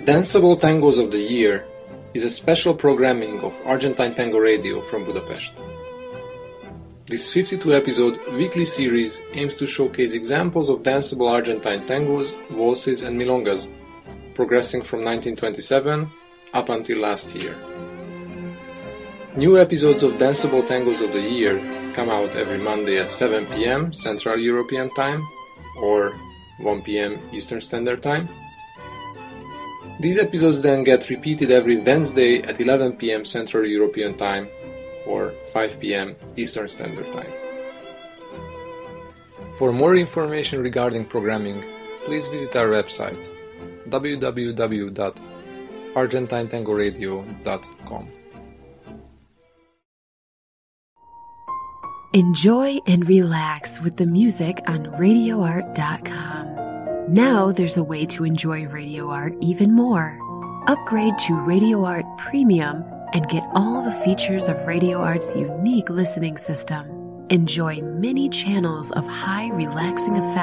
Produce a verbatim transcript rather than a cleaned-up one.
Danceable Tangos of the Year is a special programming of Argentine Tango Radio from Budapest. This fifty-two episode weekly series aims to showcase examples of danceable Argentine tangos, waltzes and milongas, progressing from nineteen twenty-seven up until last year. New episodes of Danceable Tangos of the Year come out every Monday at seven p.m. Central European Time or one p.m. Eastern Standard Time. These episodes then get repeated every Wednesday at eleven p.m. Central European Time or five p.m. Eastern Standard Time. For more information regarding programming, please visit our website w w w dot argentine tango radio dot com. Enjoy and relax with the music on radio art dot com. Now there's a way to enjoy Radio Art even more. Upgrade to Radio Art Premium and get all the features of Radio Art's unique listening system. Enjoy many channels of high relaxing effects